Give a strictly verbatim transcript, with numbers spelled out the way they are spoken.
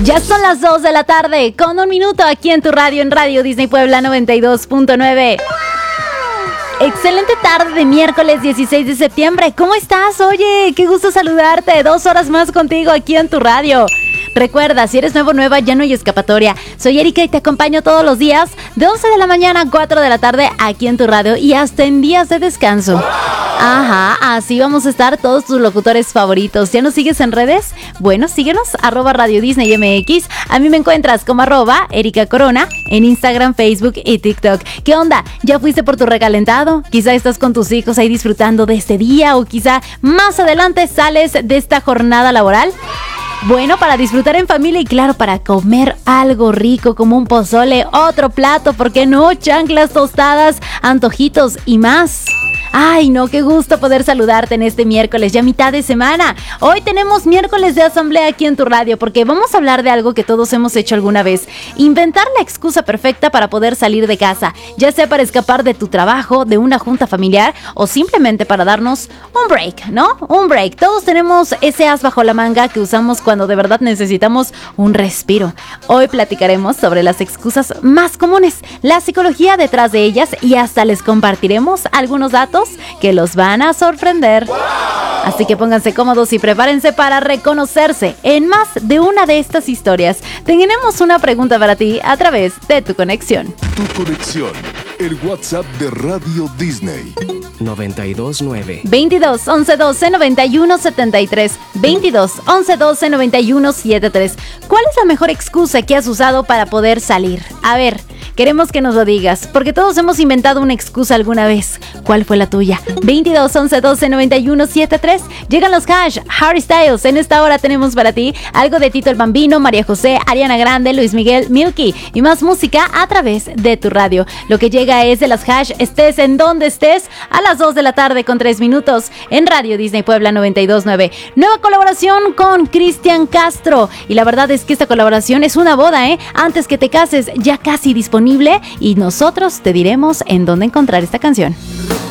Ya son las dos de la tarde, con un minuto aquí en tu radio, en Radio Disney Puebla noventa y dos punto nueve. Excelente tarde de miércoles dieciséis de septiembre. ¿Cómo estás? Oye, qué gusto saludarte. Dos horas más contigo aquí en tu radio. Recuerda, si eres nuevo o nueva, ya no hay escapatoria. Soy Erika y te acompaño todos los días de once de la mañana a cuatro de la tarde aquí en tu radio y hasta en días de descanso. Ajá, así vamos a estar todos tus locutores favoritos. ¿Ya nos sigues en redes? Bueno, síguenos, arroba Radio Disney M X. A mí me encuentras como arroba Erika Corona en Instagram, Facebook y TikTok. ¿Qué onda? ¿Ya fuiste por tu recalentado? Quizá estás con tus hijos ahí disfrutando de este día o quizá más adelante sales de esta jornada laboral. Bueno, para disfrutar en familia y claro, para comer algo rico como un pozole, otro plato, ¿por qué no? Chanclas tostadas, antojitos y más. Ay, no, qué gusto poder saludarte en este miércoles, ya mitad de semana. Hoy tenemos miércoles de asamblea aquí en tu radio porque vamos a hablar de algo que todos hemos hecho alguna vez. Inventar la excusa perfecta para poder salir de casa, ya sea para escapar de tu trabajo, de una junta familiar o simplemente para darnos un break, ¿no? Un break. Todos tenemos ese as bajo la manga que usamos cuando de verdad necesitamos un respiro. Hoy platicaremos sobre las excusas más comunes, la psicología detrás de ellas y hasta les compartiremos algunos datos que los van a sorprender. Así que pónganse cómodos y prepárense para reconocerse en más de una de estas historias. Tenemos una pregunta para ti a través de tu conexión. Tu conexión, el WhatsApp de Radio Disney. noventa y dos nueve veintidós, once, doce, noventa y uno, setenta y tres. veintidós, once, doce, noventa y uno, setenta y tres. ¿Cuál es la mejor excusa que has usado para poder salir? A ver, queremos que nos lo digas, porque todos hemos inventado una excusa alguna vez. ¿Cuál fue la tuya? veintidós, once, doce, noventa y uno, setenta y tres. Llegan los hash, Harry Styles. En esta hora tenemos para ti algo de Tito el Bambino, María José, Ariana Grande, Luis Miguel, Milky y más música a través de tu radio. Lo que llega es de las hash, estés en donde estés, a las dos de la tarde con tres minutos en Radio Disney Puebla noventa y dos punto nueve. Nueva colaboración con Cristian Castro. Y la verdad es que esta colaboración es una boda, ¿eh? Antes que te cases, ya casi disponible y nosotros te diremos en dónde encontrar esta canción.